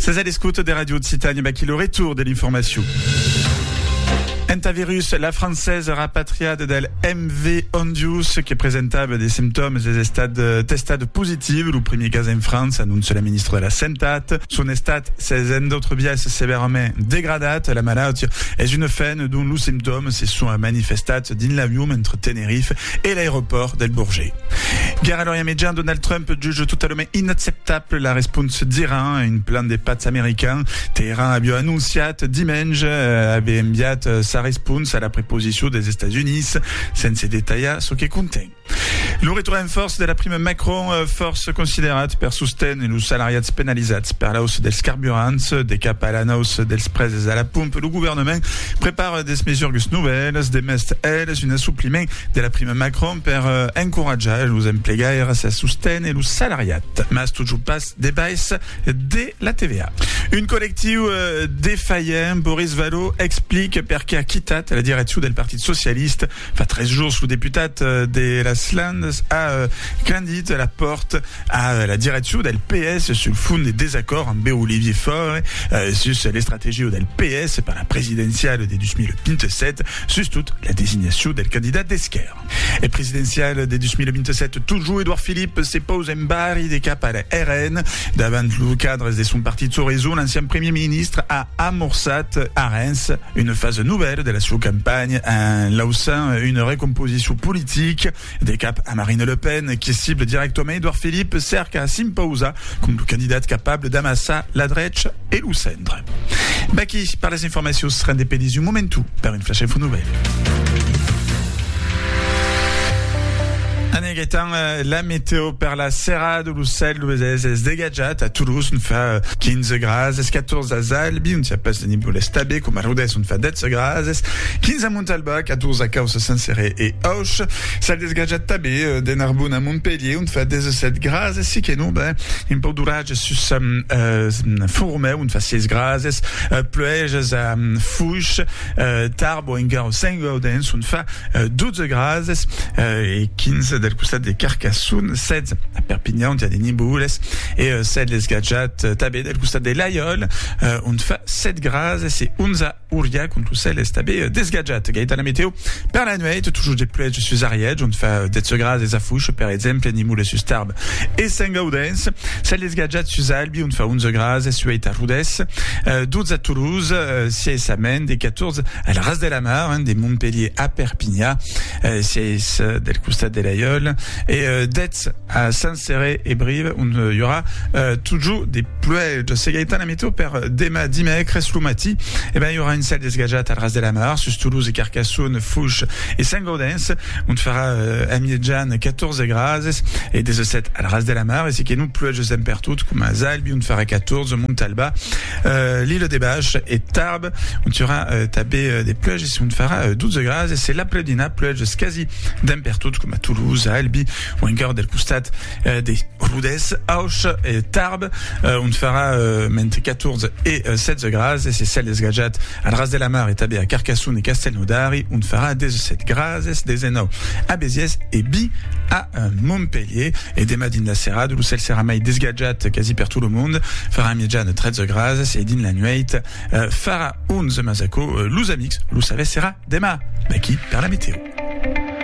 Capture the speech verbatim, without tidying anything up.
C'est à l'écoute des radios de Citania, bah, qui le retour de l'information. Entavirus, la française rapatriade del M V Ondius, qui est présentable des symptômes des stades testades positives. Le premier cas en France, annonce la ministre de la Santé. Son état s'est d'autres biais sévèrement dégradate. La maladie est une faine dont les symptômes se sont manifestés dans l'avion entre Tenerife et l'aéroport del Bourget. Guerre à l'Orient-Médian, Donald Trump juge totalement inacceptable la réponse d'Iran à une plainte des pats américains. Téhéran a bien annoncé dimanche avait envié sa réponse à la préposition des États-Unis, sans se détailler ce qui contient. Le retour en force de la prime Macron, force considérate per sostenere los salariats penalizzati per la hausse dels carburants, de cap à la hausse dels preus à la pompe. Le gouvernement prépare des mesures nouvelles, des mesures elles, un assoupliment de la prime Macron per encourager los emplegaires à soutenir los salariats. Mas toujours pas des baisses de la T V A. Une collective défaillant, Boris Vallaud explique perché a quittat la direction del Parti Socialiste. Fa treize jours sous députat de la Slandes a euh, candid la porte à la direction del P S sur le fond des désaccords en B. Olivier Faure euh, sur les stratégies del P S par la présidentielle de deux mille vingt-sept, sur toute la désignation del candidat d'Esquerre. Et présidentielle de deux mille vingt-sept, toujours Édouard Philippe se pose en barre des cap à la R N davant le cadre de son parti de réseau. L'ancien premier ministre a amorcé à Reims une phase nouvelle de la sua campagne en lançant une recomposition politique des cap à Marine Le Pen, qui cible directement Édouard Philippe, cerca s'imposa comme le candidat capable d'amasser la droite et le centre. Baki, par les informations, sera des pédis du momentum par une flash info nouvelle. Aneguetan, la météo per la Serra de Lucelle, es dégagé à Toulouse, on fait quinze grases, quatorze à Zalbi, on s'y passe de niveau l'estabé, comme à Rodez, on fait dix grases, quinze à Montalba, quatorze à Caos, Saint-Céré et Auch, ça dégage à Tabé, de Narbonne à Montpellier, on fait dix-sept grases, si que nous, ben, un peu d'orage sur euh, Fourmé, on fait seize grases, pluèges à Fouche, Tarbes, Engar, Saint-Gaudens, on fait douze grases, et quinze del costat de Carcassonne, seize à Perpignan, il y a des Niboules, et euh, seize les Gadjat, tabé del costat de Layol, euh, on fait sept grases, c'est onze à Ouriac, on tousse les tabé des Gadjat. Gaëtan la météo, per la nuit, toujours des pluies sur Ariège, on fait dix grases et Afouche, per exemple, Niboules sur Tarbes et Saint-Gaudens, celle les Gadjat sur Albi, on fait onze grases, sur Eita Roudès, euh, douze à Toulouse, euh, seize à Mende, et quatorze à la Race de la Mar, hein, des Montpellier à Perpignan, euh, seize del costat de Layol, et euh, d'être à Saint-Céré et Brive, on il y aura euh, toujours des pluies de Gaëtan la météo per Dema Dimec, Reslumati, et ben il y aura une salle d'esgajat à Ras de la Mar, sur Toulouse et Carcassonne, Fouche et Saint-Gaudens, on fera euh, à Miedjan quatorze grases et des sept à Ras de la Mar, et c'est que nous pluies de Zempertout comme à Zalbi, on fera quatorze, Montalba, euh, l'île des Bâches et Tarbes, on aura euh, tabé euh, des pluies, et on fera euh, douze grases, et c'est la Pledina, pluies quasi d'Empertout comme à Toulouse, à Albi, ou encore del costat euh, des Rodez, Auch et Tarbes, euh, on fera euh, quatorze et euh, sept grases, et c'est celle des Gadjat à Ras de la Mar et tabé à Carcassonne et Castelnaudary, on fera dix-sept grases, des Enau à Béziers et Bi à euh, Montpellier, et des Madine la Serra, de Lucelle Serramay des Gadjat quasi per tout le monde, fera Miedjan treize grases, et din la nuit, euh, fara onze Mazako, euh, Luzamix, Lusave Serra, Dema, Baki, per la météo.